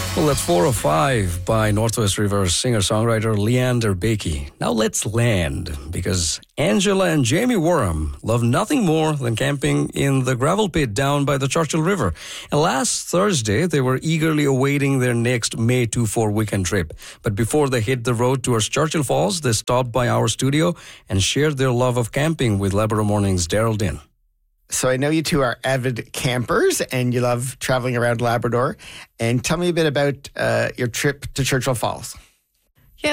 Well, that's 405 by Northwest Rivers singer-songwriter Leander Bakey. Now let's land, because Angela and Jamie Warham love nothing more than camping in the gravel pit down by the Churchill River. And last Thursday, they were eagerly awaiting their next May 24 weekend trip. But before they hit the road towards Churchill Falls, they stopped by our studio and shared their love of camping with Labrador Morning's Daryl Din. So I know you two are avid campers and you love traveling around Labrador. And tell me a bit about your trip to Churchill Falls.